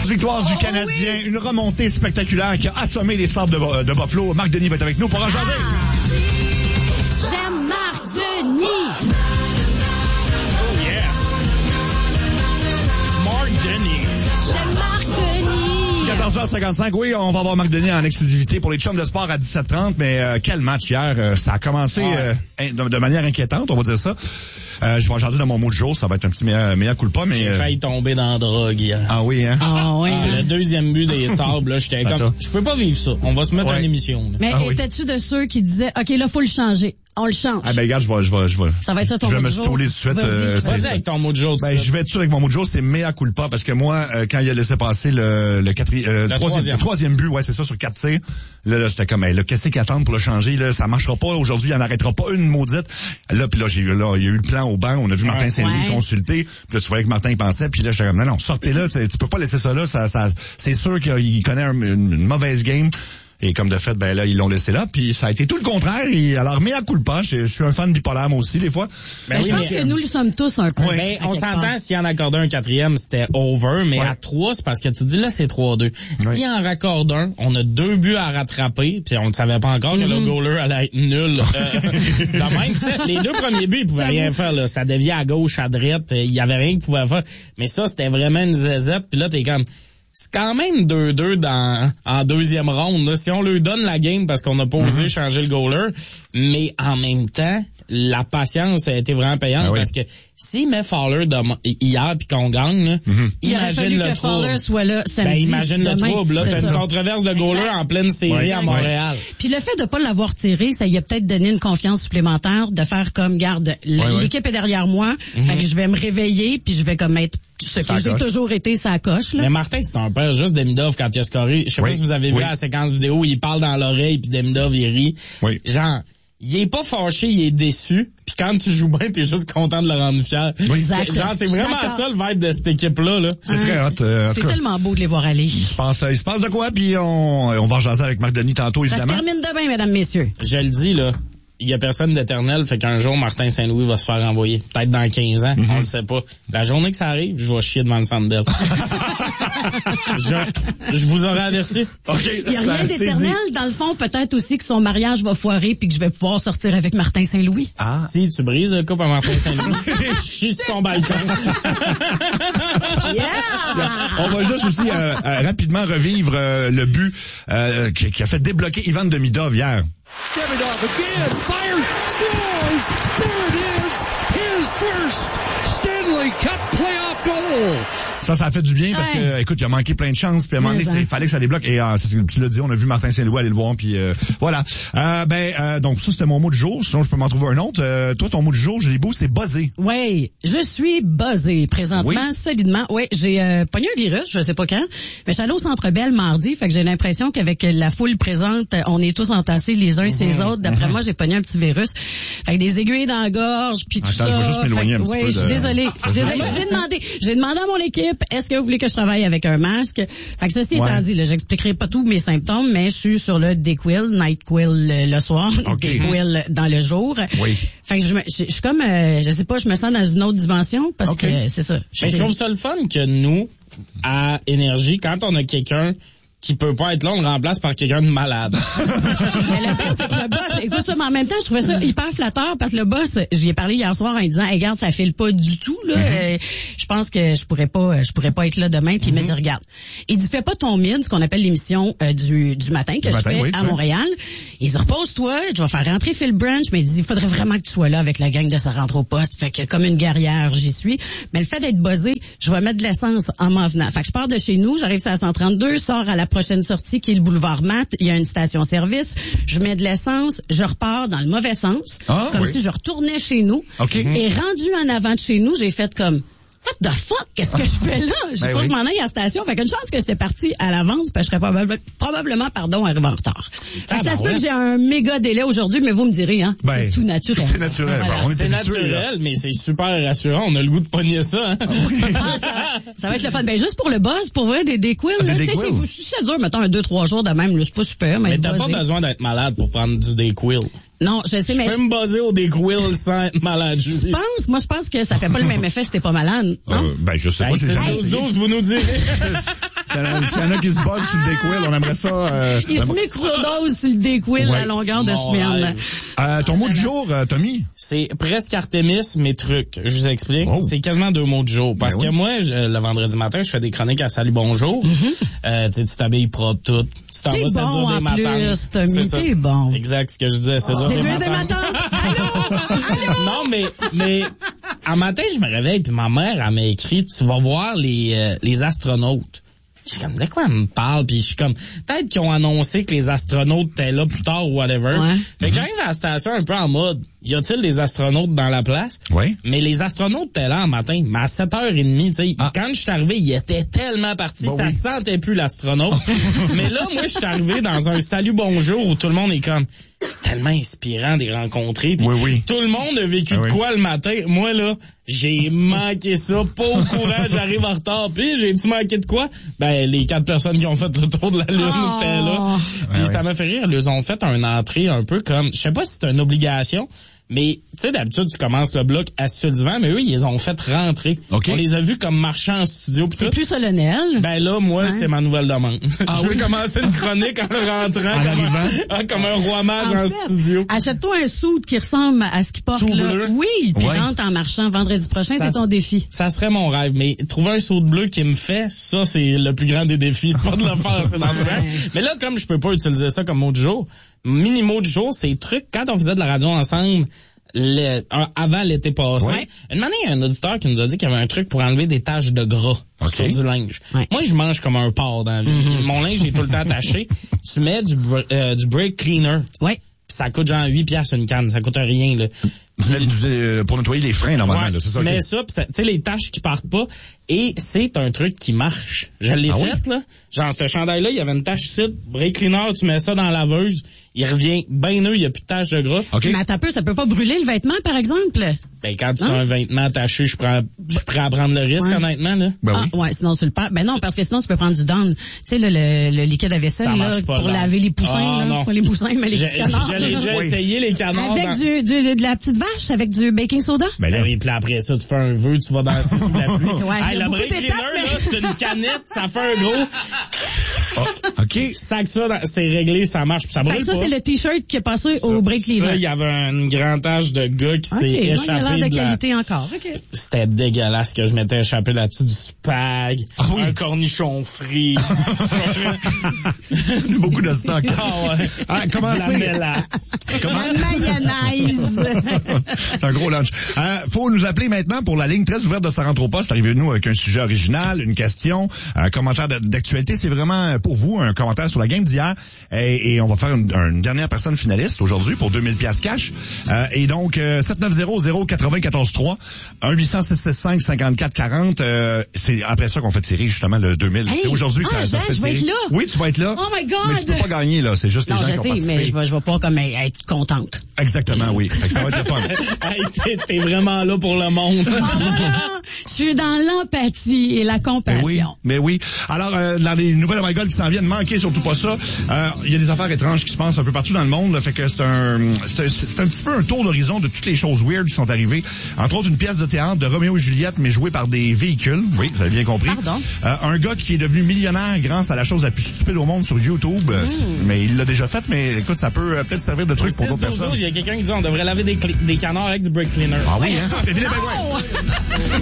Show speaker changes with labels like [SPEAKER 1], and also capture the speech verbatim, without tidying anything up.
[SPEAKER 1] Victoire du Canadien, une remontée spectaculaire qui a assommé les Sabres de, de Buffalo. Marc Denis va être avec nous pour en jaser.
[SPEAKER 2] J'aime Marc Denis.
[SPEAKER 1] Oh yeah. Marc Denis.
[SPEAKER 2] J'aime Marc Denis.
[SPEAKER 1] quatorze heures cinquante-cinq, oui, on va avoir Marc Denis en exclusivité pour les chums de sport à dix-sept heures trente, mais euh, quel match hier. Euh, ça a commencé euh, de, de manière inquiétante, on va dire ça. Euh, je vais en jaser dans mon mot de jour, ça va être un petit meilleur, meilleur coup de pas, mais...
[SPEAKER 3] J'ai
[SPEAKER 1] euh...
[SPEAKER 3] failli tomber dans la drogue hier.
[SPEAKER 1] Ah oui, hein?
[SPEAKER 2] Ah oui.
[SPEAKER 3] C'est le deuxième but des Sabres, là. J'étais
[SPEAKER 1] Attends.
[SPEAKER 3] comme, je peux pas vivre ça. On va se mettre
[SPEAKER 1] Ouais.
[SPEAKER 3] en émission, là.
[SPEAKER 2] Mais
[SPEAKER 1] Ah oui.
[SPEAKER 2] étais-tu de ceux qui disaient, OK, là, faut le changer. On le change.
[SPEAKER 1] Ah ben regarde, je vais, je vais, je vais.
[SPEAKER 2] Ça va être ça ton
[SPEAKER 1] Je vais
[SPEAKER 2] mot
[SPEAKER 1] me
[SPEAKER 2] du jour.
[SPEAKER 1] stouler tout de suite.
[SPEAKER 2] Vas-y.
[SPEAKER 1] euh, c'est-
[SPEAKER 3] Vas-y avec ton mot de jour.
[SPEAKER 1] Ben, je vais être sûr avec mon mot de jour, c'est mea culpa, parce que moi, euh, quand il a laissé passer le, le, quatri- euh,
[SPEAKER 3] Le
[SPEAKER 1] troisième,
[SPEAKER 3] troisième.
[SPEAKER 1] troisième but, ouais, c'est ça, sur quatre tirs, là, là j'étais comme, hey, là, qu'est-ce qu'il attend pour le changer, là, ça marchera pas, aujourd'hui, il en arrêtera pas une maudite. Là, puis là, j'ai vu, là, il y a eu le plan au banc, on a vu Martin Saint-Louis
[SPEAKER 2] Ouais.
[SPEAKER 1] consulter, puis là, tu voyais que Martin, il pensait, puis là, j'étais comme, non, non, sortez-là, tu, tu peux pas laisser ça là, ça, ça, c'est sûr qu'il connaît un- une, une mauvaise game. Et comme de fait, ben là, ils l'ont laissé là, puis ça a été tout le contraire. Et alors, mea culpa, je, je suis un fan bipolaire, moi aussi, des fois.
[SPEAKER 3] Ben
[SPEAKER 2] Mais
[SPEAKER 3] oui,
[SPEAKER 2] je pense
[SPEAKER 3] mais-
[SPEAKER 2] que nous le sommes tous un peu.
[SPEAKER 3] Ben,
[SPEAKER 2] à
[SPEAKER 3] on
[SPEAKER 2] quelque
[SPEAKER 3] s'entend,
[SPEAKER 2] part.
[SPEAKER 3] s'il en accordait un quatrième, c'était over, mais
[SPEAKER 1] Ouais.
[SPEAKER 3] à trois, c'est parce que tu dis là, c'est trois deux.
[SPEAKER 1] Ouais.
[SPEAKER 3] S'il en raccorde un, on a deux buts à rattraper, puis on ne savait pas encore que le goaler allait être nul. Euh, de même, tu sais, les deux premiers buts, il pouvait rien faire, là. Ça déviait à gauche, à droite, il y avait rien qu'il pouvait faire. Mais ça, c'était vraiment une zézette, puis là, t'es comme... C'est quand même deux deux dans en deuxième ronde. Là. Si on lui donne la game parce qu'on n'a pas osé changer le goaler, mais en même temps, la patience a été vraiment payante
[SPEAKER 1] Ah oui.
[SPEAKER 3] parce que s'il met Fowler demain- hier puis qu'on gagne, là,
[SPEAKER 2] Il aurait fallu
[SPEAKER 3] imagine
[SPEAKER 2] que
[SPEAKER 3] le
[SPEAKER 2] Fowler
[SPEAKER 3] trouble.
[SPEAKER 2] soit là samedi.
[SPEAKER 3] Ben, imagine le
[SPEAKER 2] demain.
[SPEAKER 3] trouble. Là,
[SPEAKER 2] C'est
[SPEAKER 3] c'est une
[SPEAKER 2] ça.
[SPEAKER 3] controverse de goaler
[SPEAKER 2] Exact.
[SPEAKER 3] en pleine série
[SPEAKER 1] Ouais.
[SPEAKER 3] à Montréal.
[SPEAKER 2] Puis le fait de pas l'avoir tiré, ça y a peut-être donné une confiance supplémentaire de faire comme, garde, l-
[SPEAKER 1] Ouais, ouais.
[SPEAKER 2] l'équipe est derrière moi, fait que je vais me réveiller puis je vais comme être ce
[SPEAKER 1] Ça
[SPEAKER 2] que j'ai
[SPEAKER 1] coche.
[SPEAKER 2] toujours été sa coche là.
[SPEAKER 3] Mais Martin, c'est un père juste Demidov quand il a scoré. Je sais
[SPEAKER 1] Oui.
[SPEAKER 3] pas si vous avez vu
[SPEAKER 1] Oui.
[SPEAKER 3] la séquence vidéo où il parle dans l'oreille puis Demidov il rit.
[SPEAKER 1] Oui.
[SPEAKER 3] Genre, il est pas fâché, il est déçu. Puis quand tu joues bien, t'es juste content de le rendre fier.
[SPEAKER 1] Oui.
[SPEAKER 2] Exact.
[SPEAKER 3] Genre, c'est vraiment
[SPEAKER 2] D'accord.
[SPEAKER 3] ça le vibe de cette équipe-là. Là.
[SPEAKER 1] C'est très hot. euh, en
[SPEAKER 2] C'est
[SPEAKER 1] tout cas,
[SPEAKER 2] tellement beau de les voir aller.
[SPEAKER 1] il se passe, il se passe de quoi, puis on, on va en jaser avec Marc Denis tantôt,
[SPEAKER 2] Ça se
[SPEAKER 1] évidemment.
[SPEAKER 2] termine demain, mesdames, messieurs.
[SPEAKER 3] Je le dis, là. Il y a personne d'éternel, fait qu'un jour, Martin Saint-Louis va se faire renvoyer. Peut-être dans quinze ans, on le sait pas. La journée que ça arrive, je vais chier devant le Centre Bell. je, je vous aurais averti.
[SPEAKER 1] OK.
[SPEAKER 2] Il n'y a
[SPEAKER 1] ça,
[SPEAKER 2] rien
[SPEAKER 1] c'est
[SPEAKER 2] d'éternel.
[SPEAKER 1] dit.
[SPEAKER 2] Dans le fond, peut-être aussi que son mariage va foirer puis que je vais pouvoir sortir avec Martin Saint-Louis.
[SPEAKER 1] Ah.
[SPEAKER 3] Si tu brises le couple à Martin Saint-Louis, chie sur ton balcon.
[SPEAKER 2] Yeah!
[SPEAKER 1] On va juste aussi euh, euh, rapidement revivre euh, le but euh, qui, qui a fait débloquer Ivan Demidov hier.
[SPEAKER 4] Demidov again, fires, scores! There it is! His first Stanley Cup playoff goal!
[SPEAKER 1] Ça, ça a fait du bien parce
[SPEAKER 2] Ouais.
[SPEAKER 1] que, écoute, il a manqué plein de chances, puis à un moment donné,
[SPEAKER 2] Mais,
[SPEAKER 1] il
[SPEAKER 2] hein.
[SPEAKER 1] fallait que ça débloque. Et euh, c'est ce que tu l'as dit, on a vu Martin Saint-Louis aller le voir, puis euh, voilà. Euh, ben, euh, donc ça, c'était mon mot du jour. Sinon, je peux m'en trouver un autre. Euh, toi, ton mot du jour, Julie Beau, c'est buzzé.
[SPEAKER 2] Oui, je suis buzzée présentement,
[SPEAKER 1] Oui.
[SPEAKER 2] solidement. Oui, j'ai euh, pogné un virus, je sais pas quand, mais j'étais allée au Centre Bell mardi, fait que j'ai l'impression qu'avec la foule présente, on est tous entassés les uns sur les autres. D'après moi, j'ai pogné un petit virus. Fait que des aiguilles dans la gorge, puis tout
[SPEAKER 1] Attends,
[SPEAKER 2] ça.
[SPEAKER 1] je vais juste m'éloigner
[SPEAKER 2] Fait que,
[SPEAKER 1] un petit
[SPEAKER 2] ouais,
[SPEAKER 1] peu
[SPEAKER 2] je suis
[SPEAKER 1] de-
[SPEAKER 2] désolée. Je suis désolée. J'ai demandé, j'ai demandé à mon équipe, est-ce que vous voulez que je travaille avec un masque? Fait que ceci
[SPEAKER 1] Ouais.
[SPEAKER 2] étant dit, là, j'expliquerai pas tous mes symptômes, mais je suis sur le Dayquil, Nightquil le, le soir,
[SPEAKER 1] OK.
[SPEAKER 2] Dayquil dans le jour.
[SPEAKER 1] Oui.
[SPEAKER 2] Fait que je, me- je, je suis comme, euh, je sais pas, je me sens dans une autre dimension parce
[SPEAKER 1] OK.
[SPEAKER 2] que euh, c'est ça.
[SPEAKER 3] Mais je trouve ça le fun que nous, à Énergie, quand on a quelqu'un qui peut pas être là, on le remplace par quelqu'un de malade.
[SPEAKER 2] Mais le pire, c'est que le boss, écoute ça, mais en même temps, je trouvais ça hyper flatteur parce que le boss, j'y ai parlé hier soir en lui disant, hey, regarde, ça file pas du tout, là. Euh, je pense que je pourrais pas, je pourrais pas être là demain. Puis il m'a dit, regarde. Il dit, fais pas ton mid, ce qu'on appelle l'émission euh, du, du matin que
[SPEAKER 1] Du
[SPEAKER 2] je
[SPEAKER 1] matin,
[SPEAKER 2] fais
[SPEAKER 1] oui,
[SPEAKER 2] à
[SPEAKER 1] ça.
[SPEAKER 2] Montréal. Il dit, repose-toi, je vais faire rentrer Phil Branch, mais il dit, il faudrait vraiment que tu sois là avec la gang de sa rentre au poste. Fait que comme une guerrière, j'y suis. Mais le fait d'être buzzé, je vais mettre de l'essence en m'en venant. Fait que je pars de chez nous, j'arrive sur la cent trente-deux, sors à la prochaine sortie qui est le boulevard Matt, il y a une station-service, je mets de l'essence, je repars dans le mauvais sens,
[SPEAKER 1] Ah,
[SPEAKER 2] comme
[SPEAKER 1] oui.
[SPEAKER 2] si je retournais chez nous.
[SPEAKER 1] OK.
[SPEAKER 2] Et rendu en avant de chez nous, j'ai fait comme, what the fuck, qu'est-ce que je fais là? J'ai
[SPEAKER 1] Ben
[SPEAKER 2] faut que
[SPEAKER 1] oui.
[SPEAKER 2] je m'en aille à la station. Fait qu'une chance que j'étais partie à l'avance, parce que je serais probable- probablement, pardon, arrivé en retard. Fait que ça
[SPEAKER 3] ben
[SPEAKER 2] se peut
[SPEAKER 3] ouais.
[SPEAKER 2] que j'ai un méga délai aujourd'hui, mais vous me direz, hein,
[SPEAKER 1] Ben,
[SPEAKER 2] c'est tout naturel.
[SPEAKER 1] c'est naturel.
[SPEAKER 2] Voilà.
[SPEAKER 1] Bon, on est
[SPEAKER 3] C'est
[SPEAKER 1] habitué, là.
[SPEAKER 3] naturel, mais c'est super rassurant. On a le goût de pogner ça. Hein?
[SPEAKER 2] Ah, ça, ça va être le fun. Ben, juste pour le buzz, pour vrai, des, des quills,
[SPEAKER 1] Ah,
[SPEAKER 2] là,
[SPEAKER 1] des
[SPEAKER 2] tu sais,
[SPEAKER 1] Dayquil.
[SPEAKER 2] si, si ça dure, mettons, un, deux, trois jours de même, là, c'est pas super, mais,
[SPEAKER 3] Mais
[SPEAKER 2] être
[SPEAKER 3] t'as pas
[SPEAKER 2] buzzé.
[SPEAKER 3] besoin d'être malade pour prendre du Dayquil.
[SPEAKER 2] Non, je sais,
[SPEAKER 3] Je
[SPEAKER 2] mais
[SPEAKER 3] peux me buzzer au Dayquil sans être malade. Je
[SPEAKER 2] je pense, moi, je pense que ça fait pas le même effet si t'es pas malade, non?
[SPEAKER 1] Euh, ben, je sais
[SPEAKER 3] Ben,
[SPEAKER 1] pas. j'ai
[SPEAKER 3] c'est
[SPEAKER 1] jamais
[SPEAKER 3] douze
[SPEAKER 1] essayé.
[SPEAKER 3] douze, vous nous direz.
[SPEAKER 1] S'il y en a qui se bossent sur le Dayquil, on aimerait ça. Euh,
[SPEAKER 2] Il se microdose sur le Dayquil
[SPEAKER 1] Ouais.
[SPEAKER 2] à longueur de
[SPEAKER 3] Mon
[SPEAKER 2] semaine.
[SPEAKER 3] rêve.
[SPEAKER 1] euh, ton mot du jour, euh, Tommy?
[SPEAKER 3] C'est presque Artemis, mes trucs. Je vous explique.
[SPEAKER 1] Oh.
[SPEAKER 3] C'est quasiment deux mots du jour. Parce
[SPEAKER 1] Ben
[SPEAKER 3] que
[SPEAKER 1] oui.
[SPEAKER 3] moi, je- le vendredi matin, je fais des chroniques à Salut Bonjour. euh, tu sais, tu t'habilles propre, tout. Tu t'en
[SPEAKER 2] T'es
[SPEAKER 3] vas, c'est
[SPEAKER 2] bon
[SPEAKER 3] dur des
[SPEAKER 2] en
[SPEAKER 3] matins.
[SPEAKER 2] plus, Tommy,
[SPEAKER 3] C'est ça.
[SPEAKER 2] t'es bon.
[SPEAKER 3] Exact, ce que je disais, c'est dur
[SPEAKER 2] C'est
[SPEAKER 3] des
[SPEAKER 2] dur des
[SPEAKER 3] matins.
[SPEAKER 2] matins. Allô? Allô?
[SPEAKER 3] Non, mais, mais, un matin, je me réveille, puis ma mère, elle m'a écrit, tu vas voir les, euh, les astronautes. Je suis comme, de quoi elle me parle? Puis je suis comme, peut-être qu'ils ont annoncé que les astronautes étaient là plus tard ou whatever.
[SPEAKER 2] Ouais.
[SPEAKER 3] Fait que j'arrive à la station un peu en mode, y a-t-il des astronautes dans la place?
[SPEAKER 1] Oui.
[SPEAKER 3] Mais les astronautes étaient là en matin, mais à sept heures trente, tu sais,
[SPEAKER 1] Ah.
[SPEAKER 3] quand je suis arrivé, ils étaient tellement partis,
[SPEAKER 1] Bon,
[SPEAKER 3] ça
[SPEAKER 1] oui.
[SPEAKER 3] sentait plus l'astronaute. Mais là, moi, je suis arrivé dans un salut bonjour où tout le monde est comme, c'est tellement inspirant de les rencontrer. Puis
[SPEAKER 1] Oui, oui.
[SPEAKER 3] tout le monde a vécu
[SPEAKER 1] Ah
[SPEAKER 3] de
[SPEAKER 1] oui.
[SPEAKER 3] quoi le matin? Moi, là, j'ai manqué ça, pas au courant, j'arrive en retard. Puis j'ai-tu manqué de quoi? Ben, les quatre personnes qui ont fait le tour de la Lune
[SPEAKER 2] Oh.
[SPEAKER 3] étaient là. Puis
[SPEAKER 1] Ah
[SPEAKER 3] ça
[SPEAKER 1] oui.
[SPEAKER 3] m'a fait rire, ils ont fait une entrée un peu comme, je sais pas si c'est une obligation, mais tu sais, d'habitude, tu commences le bloc assis sur le divan, mais eux, ils les ont fait rentrer.
[SPEAKER 1] OK.
[SPEAKER 3] On les a vus comme marchand en studio. pis
[SPEAKER 2] C'est
[SPEAKER 3] tout.
[SPEAKER 2] plus solennel.
[SPEAKER 3] Ben là, moi,
[SPEAKER 2] Hein?
[SPEAKER 3] c'est ma nouvelle demande.
[SPEAKER 1] Ah
[SPEAKER 3] je
[SPEAKER 1] oui?
[SPEAKER 3] veux commencer une chronique en rentrant comme,
[SPEAKER 1] arrivant?
[SPEAKER 3] un, comme un roi mage en,
[SPEAKER 2] En fait,
[SPEAKER 3] studio.
[SPEAKER 2] achète-toi un suit qui ressemble à ce qu'il porte
[SPEAKER 3] Suit
[SPEAKER 2] là.
[SPEAKER 3] bleu?
[SPEAKER 2] Oui, puis
[SPEAKER 1] Ouais.
[SPEAKER 2] rentre en marchant vendredi prochain,
[SPEAKER 3] Ça-
[SPEAKER 2] c'est ton défi.
[SPEAKER 3] Ça serait mon rêve, mais trouver un saut de bleu qui me fait, ça, c'est le plus grand des défis. C'est pas de le faire, c'est dans le vrai. Mais là, comme je peux pas utiliser ça comme mot du jour, mini mot du jour, c'est trucs, quand on faisait de la radio ensemble, le, un- avant l'été passé,
[SPEAKER 1] Ouais.
[SPEAKER 3] une année, il y a un auditeur qui nous a dit qu'il y avait un truc pour enlever des taches de gras
[SPEAKER 1] OK.
[SPEAKER 3] sur du linge.
[SPEAKER 2] Ouais.
[SPEAKER 3] Moi, je mange comme un porc dans la vie. Mon linge est tout le temps attaché. Tu mets du, br- euh, du brake cleaner.
[SPEAKER 2] Ouais.
[SPEAKER 3] Pis ça coûte genre huit piastres une canne. Ça coûte rien, là.
[SPEAKER 1] Du- du- euh, pour nettoyer les freins, normalement,
[SPEAKER 3] Ouais,
[SPEAKER 1] là, c'est ça.
[SPEAKER 3] tu mets
[SPEAKER 1] ok.
[SPEAKER 3] ça, pis ça- tu sais, les taches qui partent pas. Et c'est un truc qui marche. Je l'ai
[SPEAKER 1] Ah
[SPEAKER 3] fait,
[SPEAKER 1] oui?
[SPEAKER 3] là. Genre, ce chandail-là, il y avait une tache ici, brake cleaner, tu mets ça dans la laveuse, il revient ben neuf, il y a plus de taches de gras.
[SPEAKER 1] OK.
[SPEAKER 2] Mais attends un peu, ça peut pas brûler le vêtement, par exemple?
[SPEAKER 3] Ben, quand tu as
[SPEAKER 2] Hein?
[SPEAKER 3] un vêtement attaché, je prends, je suis prêt à prendre le risque,
[SPEAKER 2] Ouais.
[SPEAKER 3] honnêtement, là.
[SPEAKER 1] Ben
[SPEAKER 2] ah,
[SPEAKER 1] oui.
[SPEAKER 2] ouais, sinon tu le perds. Ben non, parce que sinon tu peux prendre du Dawn. Tu sais, le, le, le liquide à vaisselle,
[SPEAKER 3] Ça
[SPEAKER 2] là,
[SPEAKER 3] marche pas,
[SPEAKER 2] pour
[SPEAKER 3] là.
[SPEAKER 2] laver les poussins,
[SPEAKER 3] Ah,
[SPEAKER 2] là.
[SPEAKER 3] non.
[SPEAKER 2] Pas les poussins, mais les
[SPEAKER 3] J'ai-
[SPEAKER 2] petits canards.
[SPEAKER 3] Je l'ai déjà
[SPEAKER 1] Oui.
[SPEAKER 3] essayé, les canards.
[SPEAKER 2] Avec
[SPEAKER 3] dans-
[SPEAKER 2] du, du, de la petite vache, avec du baking soda?
[SPEAKER 1] Ben là,
[SPEAKER 3] Ben oui, puis après ça, tu fais un vœu, tu vas danser sous la pluie.
[SPEAKER 2] Ouais, il y
[SPEAKER 3] hey,
[SPEAKER 2] a
[SPEAKER 3] le
[SPEAKER 2] beaucoup
[SPEAKER 3] brake
[SPEAKER 2] d'étapes,
[SPEAKER 3] cleaner,
[SPEAKER 2] mais-
[SPEAKER 3] là, c'est une canette, ça fait un gros.
[SPEAKER 1] ah, OK.
[SPEAKER 3] Sac ça, dans- c'est réglé, ça marche, puis ça
[SPEAKER 2] Fait
[SPEAKER 3] brûle
[SPEAKER 2] que ça,
[SPEAKER 3] pas.
[SPEAKER 2] c'est le t-shirt qui est passé au break
[SPEAKER 3] Ça, il
[SPEAKER 2] cleaner.
[SPEAKER 3] y avait une grande tache de gars qui
[SPEAKER 2] OK,
[SPEAKER 3] s'est
[SPEAKER 2] bon, il a
[SPEAKER 3] échappé.
[SPEAKER 2] l'air de
[SPEAKER 3] de la-
[SPEAKER 2] qualité encore. OK.
[SPEAKER 3] C'était dégueulasse que je m'étais échappé là-dessus, du spag,
[SPEAKER 1] Ah oui.
[SPEAKER 3] un cornichon frit.
[SPEAKER 1] Beaucoup de stock.
[SPEAKER 3] Ah ouais.
[SPEAKER 1] Ah, comment
[SPEAKER 3] De la
[SPEAKER 1] c'est?
[SPEAKER 3] mélasse.
[SPEAKER 2] La mayonnaise.
[SPEAKER 1] C'est un gros lunch. Euh, faut nous appeler maintenant pour la ligne très ouverte de Ça rentre au poste. Arrivez-nous avec un sujet original, une question, un commentaire d- d'actualité. C'est vraiment pour vous un commentaire sur la game d'hier. Et, et on va faire une, une dernière personne finaliste aujourd'hui pour deux mille piastres cash. Euh, et donc, euh, sept neuf zéro zéro neuf zéro un quatre trois, un huit cents six six cinq cinq quatre quarante. Euh, c'est après ça qu'on fait tirer justement le deux mille.
[SPEAKER 2] Hey!
[SPEAKER 1] C'est aujourd'hui que
[SPEAKER 2] Ah,
[SPEAKER 1] ça, ça
[SPEAKER 2] Jean,
[SPEAKER 1] se fait
[SPEAKER 2] je vais
[SPEAKER 1] tirer.
[SPEAKER 2] être là.
[SPEAKER 1] Oui, tu vas être là.
[SPEAKER 2] Oh my God!
[SPEAKER 1] Mais tu peux pas gagner, là. C'est juste
[SPEAKER 2] Non,
[SPEAKER 1] les gens
[SPEAKER 2] je
[SPEAKER 1] qui ont
[SPEAKER 2] sais,
[SPEAKER 1] participé.
[SPEAKER 2] mais je vais, je vais pas comme être contente.
[SPEAKER 1] Exactement, oui. Fait que ça va être le fun.
[SPEAKER 3] Hey, t'es, t'es vraiment là pour le monde.
[SPEAKER 2] Ah, je suis dans l'empathie et la
[SPEAKER 1] Mais
[SPEAKER 2] compassion.
[SPEAKER 1] oui, mais oui. Alors, euh, dans les nouvelles Oh My God qui s'en viennent, manquez surtout pas ça. Euh, Il y a des affaires étranges qui se passent un peu partout dans le monde. Là, fait que c'est un, c'est, c'est un petit peu un tour d'horizon de toutes les choses weird qui sont arrivées. Entre autres, une pièce de théâtre de Roméo et Juliette, mais jouée par des véhicules. Oui, vous avez bien compris.
[SPEAKER 2] Pardon?
[SPEAKER 1] Euh, un gars qui est devenu millionnaire grâce à la chose la plus stupide au monde sur YouTube. Euh, Mais il l'a déjà fait, mais écoute, ça peut euh, peut-être servir de truc pour d'autres personnes.
[SPEAKER 3] Il y a quelqu'un qui dit on devrait laver des, cl- des canards avec du brake cleaner.
[SPEAKER 1] Ah oui, hein? Bienvenue, ben ouais.